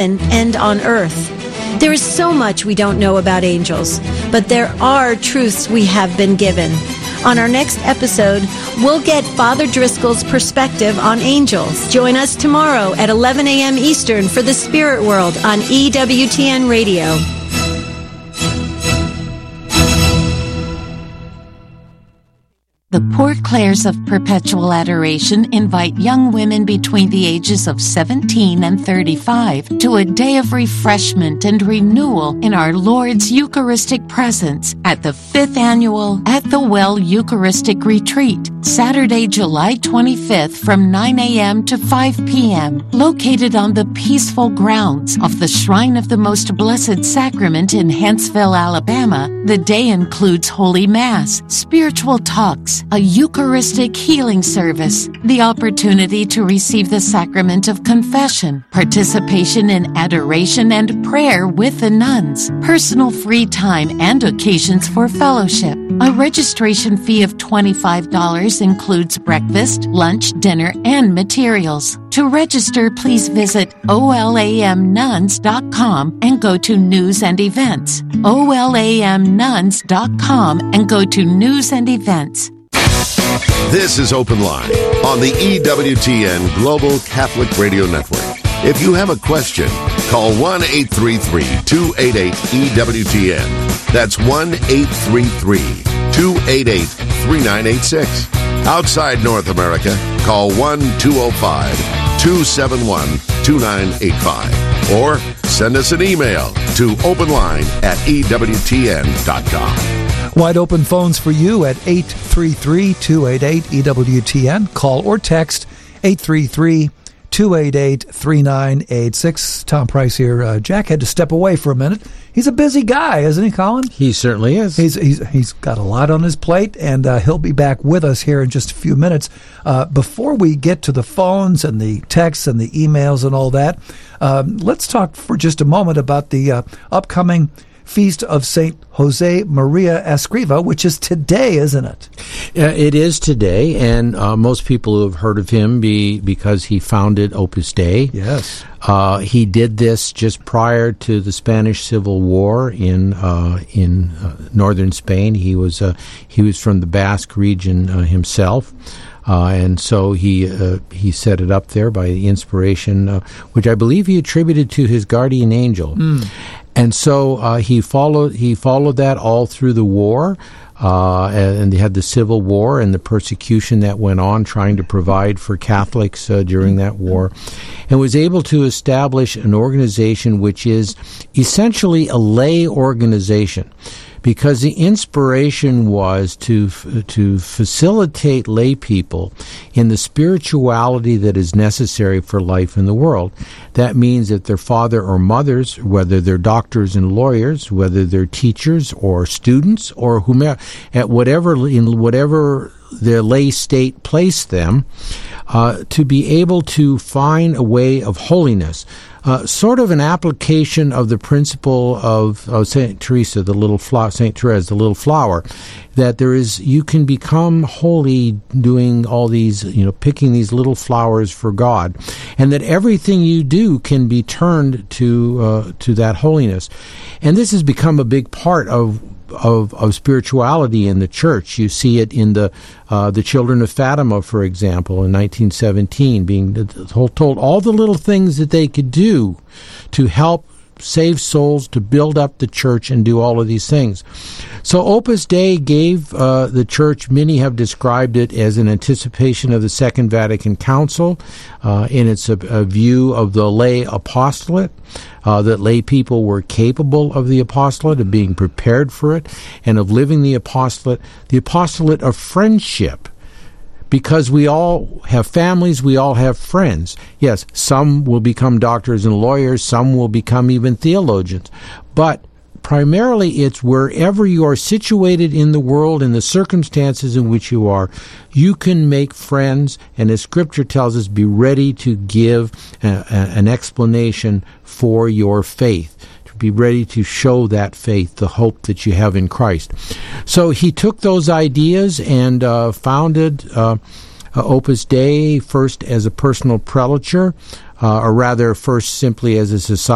and on earth. There is so much we don't know about angels, but there are truths we have been given. On our next episode, we'll get Father Driscoll's perspective on angels. Join us tomorrow at 11 a.m. Eastern for The Spirit World on EWTN Radio. The Poor Clares of Perpetual Adoration invite young women between the ages of 17 and 35 to a day of refreshment and renewal in our Lord's Eucharistic presence at the 5th Annual At the Well Eucharistic Retreat, Saturday, July 25th from 9 a.m. to 5 p.m., located on the peaceful grounds of the Shrine of the Most Blessed Sacrament in Huntsville, Alabama. The day includes Holy Mass, spiritual talks, a Eucharistic healing service, the opportunity to receive the sacrament of confession, participation in adoration and prayer with the nuns, personal free time, and occasions for fellowship. A registration fee of $25 includes breakfast, lunch, dinner, and materials. To register, please visit olamnuns.com and go to News and Events. olamnuns.com and go to News and Events. This is Open Line on the EWTN Global Catholic Radio Network. If you have a question, call 1-833-288-EWTN. That's 1-833-288-3986. Outside North America, call 1-205-271-2985. Or send us an email to openline@EWTN.com. Wide open phones for you at 833-288-EWTN. Call or text 833-288-3986. Tom Price here. Jack had to step away for a minute. He's a busy guy, isn't he, Colin? He certainly is. He's got a lot on his plate, and he'll be back with us here in just a few minutes. Before we get to the phones and the texts and the emails and all that, let's talk for just a moment about the upcoming Feast of St. Jose Maria Escriva, which is today, isn't it? It is today, and most people have heard of him because he founded Opus Dei. Yes. He did this just prior to the Spanish Civil War in northern Spain. He was from the Basque region himself. And so he set it up there by the inspiration, which I believe he attributed to his guardian angel. And so he followed that all through the war, and they had the Civil War and the persecution that went on, trying to provide for Catholics during that war, and was able to establish an organization which is essentially a lay organization. Because the inspiration was to facilitate lay people in the spirituality that is necessary for life in the world. That means that their father or mothers, whether they're doctors and lawyers, whether they're teachers or students or whomever, in whatever their lay state placed them, to be able to find a way of holiness. Sort of an application of the principle of Saint Teresa, Saint Therese, the little flower, that you can become holy doing all these, picking these little flowers for God, and that everything you do can be turned to that holiness. And this has become a big part of spirituality in the church. You see it in the Children of Fatima, for example, in 1917, being told all the little things that they could do to help save souls, to build up the church, and do all of these things. So Opus Dei gave the church, many have described it as an anticipation of the Second Vatican Council, in its view of the lay apostolate, that lay people were capable of the apostolate, of being prepared for it, and of living the apostolate of friendship. Because we all have families, we all have friends. Yes, some will become doctors and lawyers, some will become even theologians. But primarily it's wherever you are situated in the world, in the circumstances in which you are, you can make friends, and as Scripture tells us, be ready to give an explanation for your faith. Be ready to show that faith, the hope that you have in Christ. So he took those ideas and founded Opus Dei, first as a personal prelature, or rather first simply as a society